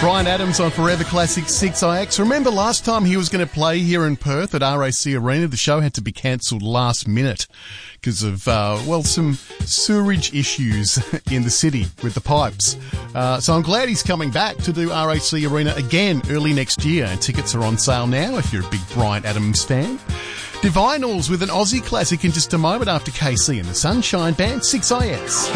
Bryan Adams on Forever Classic 6IX. Remember last time he was going to play here in Perth at RAC Arena, the show had to be cancelled last minute because of, some sewerage issues in the city with the pipes. So I'm glad he's coming back to do RAC Arena again early next year, and tickets are on sale now if you're a big Bryan Adams fan. Divinals with an Aussie classic in just a moment after KC and the Sunshine Band 6IX.